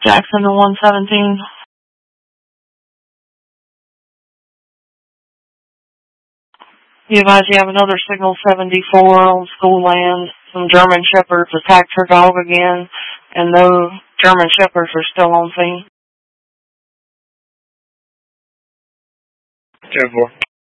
Jackson to 117. You advise you have another signal 74 on school land. Some German Shepherds attacked her dog again, and no German Shepherds are still on scene. 10-4.